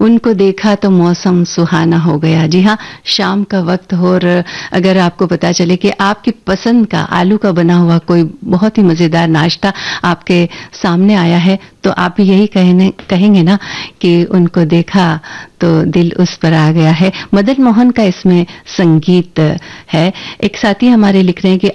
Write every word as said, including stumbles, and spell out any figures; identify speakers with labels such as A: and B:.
A: उनको देखा तो मौसम सुहाना हो गया। जी हाँ, शाम का वक्त हो और अगर आपको पता चले कि आपकी पसंद का आलू का बना हुआ कोई बहुत ही मज़ेदार नाश्ता आपके सामने आया है, तो आप भी यही कहने कहेंगे ना कि उनको देखा तो दिल उस पर आ गया है। मदन मोहन का इसमें संगीत है। एक साथी हमारे लिख रहे हैं कि